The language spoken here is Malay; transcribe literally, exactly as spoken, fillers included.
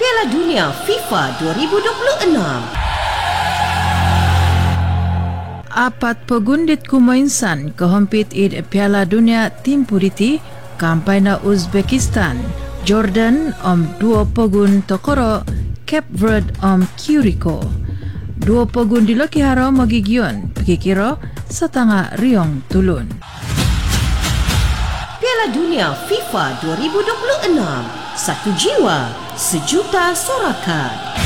Piala Dunia FIFA dua ribu dua puluh enam. Apat pegundit kumainsan kehompit id Piala Dunia tim puriti kampai na Uzbekistan, Jordan om dua pegun Tokoro, Cape Verde om Curacao. Dua pegun di Lokiharo magigion, pikikiro setengah riong tulun. Piala Dunia FIFA dua ribu dua puluh enam. Satu jiwa, sejuta sorakan.